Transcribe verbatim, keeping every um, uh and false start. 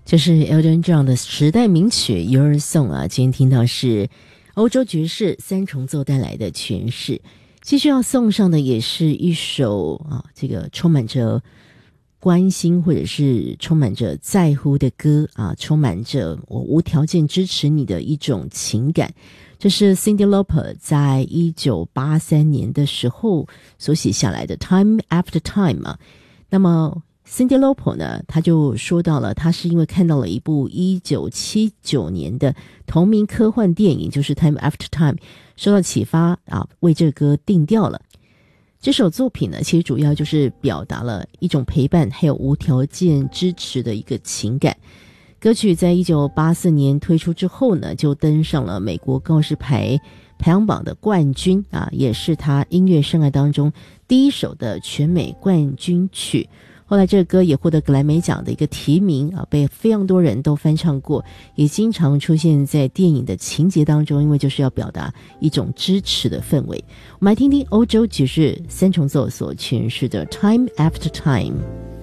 这是 Elton John 的时代名曲 Your Song 啊，今天听到是欧洲爵士三重奏带来的诠释。继续要送上的也是一首啊，这个充满着关心或者是充满着在乎的歌啊，充满着我无条件支持你的一种情感。这是 Cyndi Lauper 在一九八三年的时候所写下来的 Time After Time 啊。那么Cyndi Lauper 呢，他就说到了，他是因为看到了一部一九七九年的同名科幻电影，就是 Time After Time， 受到启发啊，为这个歌定调了。这首作品呢，其实主要就是表达了一种陪伴还有无条件支持的一个情感。歌曲在一九八四年推出之后呢，就登上了美国告示牌排行榜的冠军啊，也是他音乐生涯当中第一首的全美冠军曲。后来这个歌也获得格莱美奖的一个提名啊，被非常多人都翻唱过，也经常出现在电影的情节当中，因为就是要表达一种支持的氛围。我们来听听欧洲爵士三重奏所诠释的 Time After Time。